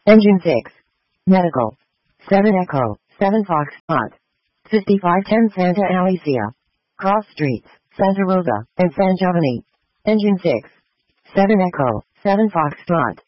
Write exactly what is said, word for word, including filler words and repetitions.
Engine six. Medical. seven Echo, seven Foxtrot. fifty-five ten Santa Alicia. Cross Streets, Santa Rosa, and San Giovanni. Engine six. seven Echo, seven Foxtrot.